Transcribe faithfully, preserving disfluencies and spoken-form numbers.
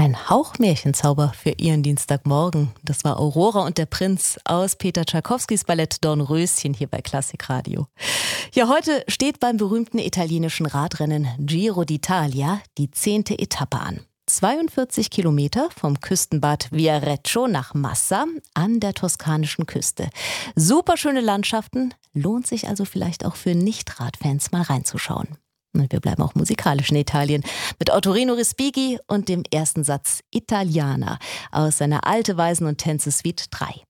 Ein Hauch Märchenzauber für Ihren Dienstagmorgen. Das war Aurora und der Prinz aus Peter Tschaikowskis Ballett Dornröschen hier bei Klassikradio. Ja, heute steht beim berühmten italienischen Radrennen Giro d'Italia die zehnte Etappe an. zweiundvierzig Kilometer vom Küstenbad Viareggio nach Massa an der toskanischen Küste. Superschöne Landschaften, lohnt sich also vielleicht auch für Nicht-Radfans mal reinzuschauen. Und wir bleiben auch musikalisch in Italien mit Ottorino Respighi und dem ersten Satz Italiana aus seiner Alte Weisen- und Tänze-Suite drei.